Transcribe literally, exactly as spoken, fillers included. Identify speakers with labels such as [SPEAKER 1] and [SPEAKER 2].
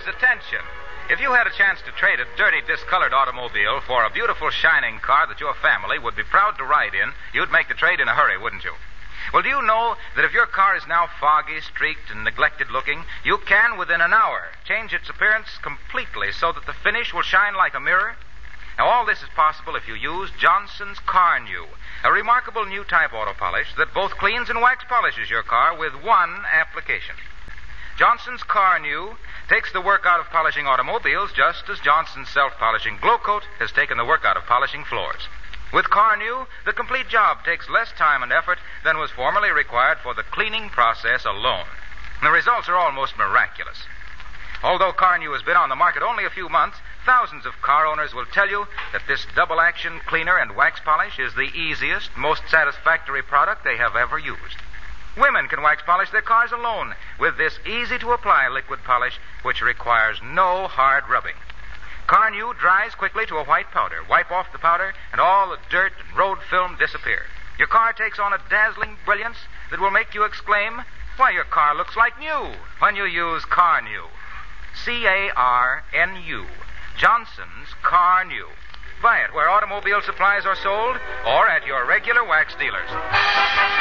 [SPEAKER 1] attention. If you had a chance to trade a dirty, discolored automobile for a beautiful, shining car that your family would be proud to ride in, you'd make the trade in a hurry, wouldn't you? Well, do you know that if your car is now foggy, streaked, and neglected-looking, you can, within an hour, change its appearance completely so that the finish will shine like a mirror? Now, all this is possible if you use Johnson's Car New, a remarkable new type auto polish that both cleans and wax polishes your car with one application. Johnson's Car New takes the work out of polishing automobiles just as Johnson's self-polishing Glow Coat has taken the work out of polishing floors. With Car New, the complete job takes less time and effort than was formerly required for the cleaning process alone. And the results are almost miraculous. Although Car New has been on the market only a few months, thousands of car owners will tell you that this double-action cleaner and wax polish is the easiest, most satisfactory product they have ever used. Women can wax polish their cars alone with this easy-to-apply liquid polish, which requires no hard rubbing. Car New dries quickly to a white powder. Wipe off the powder, and all the dirt and road film disappear. Your car takes on a dazzling brilliance that will make you exclaim, "Why, your car looks like new," when you use Car New. C A R N U. Johnson's Car New. Buy it where automobile supplies are sold or at your regular wax dealers.